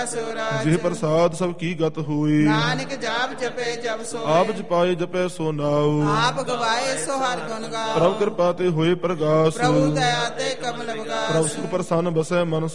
ਜਿਹ ਪ੍ਰਸਾਦ ਸਭ ਕੀ ਗਤ ਹੋਈ। ਨਾਨਕ ਜਾਪ ਜਪੇ ਜਪ ਸੋਏ। ਆਪ ਜਪਾਏ ਜਪੈ ਸੋ ਨਾਉ। ਆਪ ਗਵਾਏ ਸੋ ਹਰਿ ਗੁਣ ਗਾਓ। ਪ੍ਰਭ ਕਿਰਪਾ ਤੇ ਹੋਏ ਪ੍ਰਗਾਸ। ਪ੍ਰਭੂ ਦਇਆ ਤੇ ਕਮਲ ਪ੍ਰਭ ਵਿਗਾਸ। ਸੁਖ ਪ੍ਰਸੰਨ ਬਸੈ ਮਨ